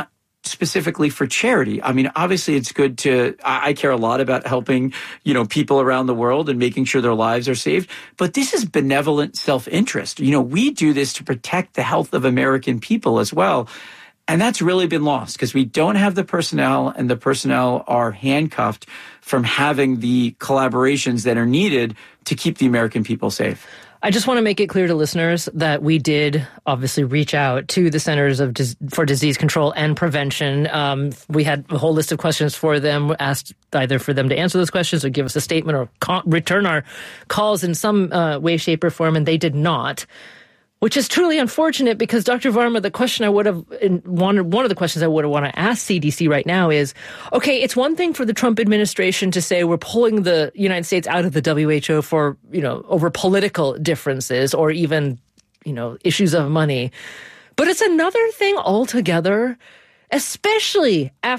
specifically for charity. I mean, obviously it's good to, I, I care a lot about helping, you know, people around the world and making sure their lives are saved. But this is benevolent self-interest. You know, we do this to protect the health of American people as well. And that's really been lost because we don't have the personnel, and the personnel are handcuffed from having the collaborations that are needed to keep the American people safe. I just want to make it clear to listeners that we did obviously reach out to the Centers of Dis- for Disease Control and Prevention. Um, we had a whole list of questions for them, asked either for them to answer those questions or give us a statement or co- return our calls in some uh, way, shape, or form, and they did not. Which is truly unfortunate because, Doctor Varma, the question I would have wanted, one of the questions I would have wanted to ask C D C right now is, okay, it's one thing for the Trump administration to say we're pulling the United States out of the W H O for, you know, over political differences or even, you know, issues of money. But it's another thing altogether, especially after